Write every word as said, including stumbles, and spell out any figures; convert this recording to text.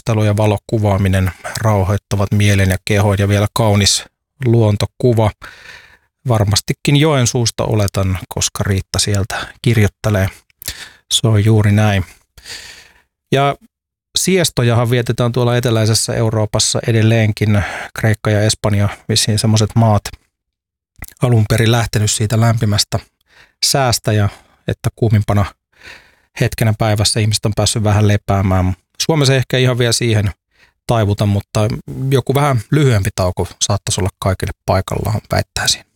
ilmastelu ja valokuvaaminen rauhoittavat mielen ja kehon ja vielä kaunis luontokuva. Varmastikin Joensuusta oletan, koska Riitta sieltä kirjoittelee. Se on juuri näin. Ja siestojahan vietetään tuolla eteläisessä Euroopassa edelleenkin. Kreikka ja Espanja, vissiin semmoiset maat alun perin lähtenyt siitä lämpimästä säästä ja että kuumimpana hetkenä päivässä ihmiset on päässyt vähän lepäämään. Suomessa ehkä ihan vielä siihen taivuta, mutta joku vähän lyhyempi tauko saattaisi olla kaikille paikallaan, väittäisin.